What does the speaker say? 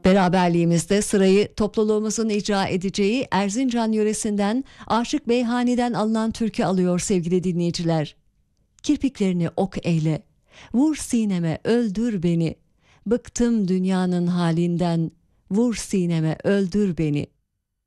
Beraberliğimizde sırayı topluluğumuzun icra edeceği Erzincan yöresinden Aşık Beyhani'den alınan türkü alıyor sevgili dinleyiciler. Kirpiklerini ok eyle, vur sineme öldür beni, bıktım dünyanın halinden, vur sineme öldür beni.